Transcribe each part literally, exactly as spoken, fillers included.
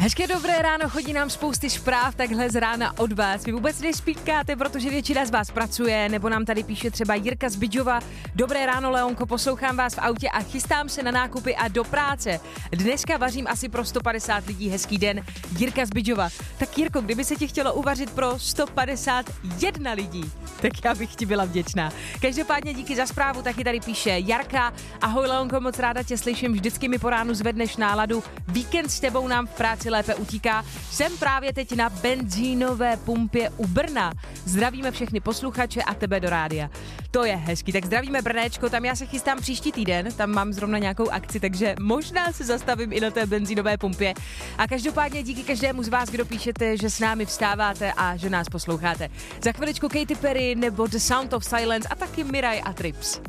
Hezké dobré ráno, chodí nám spousty zpráv takhle z rána od vás. Vy vůbec nespítkáte, protože většina z vás pracuje, nebo nám tady píše třeba Jirka z Bydžova. Dobré ráno, Leonko, poslouchám vás v autě a chystám se na nákupy a do práce. Dneska vařím asi pro sto padesát lidí, hezký den. Jirka z Bydžova. Tak Jirko, kdyby se ti chtělo uvařit pro sto padesát jedna lidí, tak já bych ti byla vděčná. Každopádně díky za zprávu, taky tady píše Jarka. Ahoj Leonko, moc ráda tě slyším, vždycky mi po ránu zvedneš náladu. Víkend s tebou nám v práci lépe utíká. Jsem právě teď na benzínové pumpě u Brna. Zdravíme všechny posluchače a tebe do rádia. To je hezký, tak zdravíme Brnéčko, tam já se chystám příští týden, tam mám zrovna nějakou akci, takže možná se zastavím i na té benzínové pumpě. A každopádně díky každému z vás, kdo píšete, že s námi vstáváte a že nás posloucháte. Za chviličku Katy Perry nebo The Sound of Silence a taky Miraj a Trips.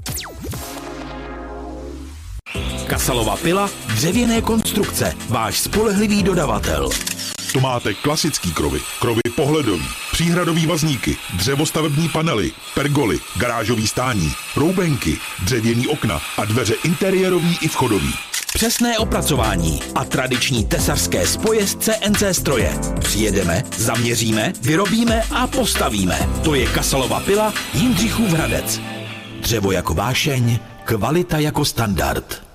Kasalova pila, dřevěné konstrukce, váš spolehlivý dodavatel. To máte klasický krovy, krovy pohledový, příhradový vazníky, dřevostavební panely, pergoly, garážový stání, roubenky, dřevěný okna a dveře interiérový i vchodový. Přesné opracování a tradiční tesařské spoje z C N C stroje. Přijedeme, zaměříme, vyrobíme a postavíme. To je Kasalova pila Jindřichův Hradec. Dřevo jako vášeň, kvalita jako standard.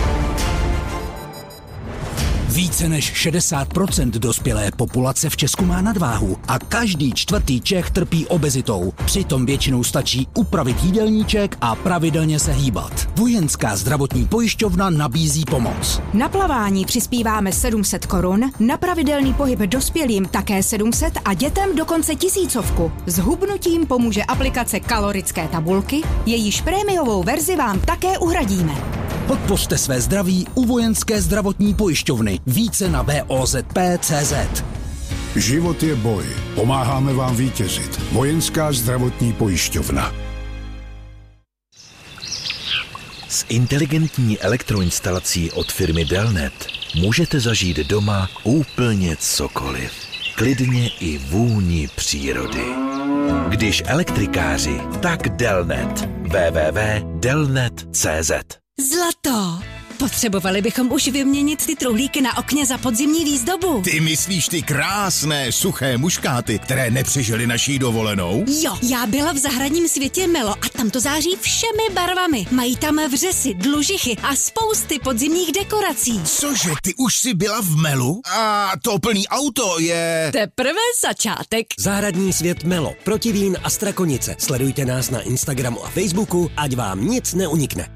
Více než šedesát procent dospělé populace v Česku má nadváhu a každý čtvrtý Čech trpí obezitou. Přitom většinou stačí upravit jídelníček a pravidelně se hýbat. Vojenská zdravotní pojišťovna nabízí pomoc. Na plavání přispíváme sedm set korun, na pravidelný pohyb dospělým také sedm set a dětem dokonce tisícovku. S hubnutím pomůže aplikace kalorické tabulky, jejíž prémiovou verzi vám také uhradíme. Podpořte své zdraví u Vojenské zdravotní pojišťovny. Více na V O Z P tečka cé zet. Život je boj. Pomáháme vám vítězit. Vojenská zdravotní pojišťovna. S inteligentní elektroinstalací od firmy Delnet můžete zažít doma úplně cokoliv. Klidně i vůni přírody. Když elektrikáři, tak Delnet. w w w tečka delnet tečka cé zet. Zlato! Potřebovali bychom už vyměnit ty truhlíky na okně za podzimní výzdobu. Ty myslíš ty krásné, suché muškáty, které nepřežily naší dovolenou? Jo, já byla v zahradním světě Melo a tam to září všemi barvami. Mají tam vřesy, dlužichy a spousty podzimních dekorací. Cože, ty už jsi byla v Melu? A to plný auto je... Teprve začátek. Zahradní svět Melo, Protivín a Strakonice. Sledujte nás na Instagramu a Facebooku, ať vám nic neunikne.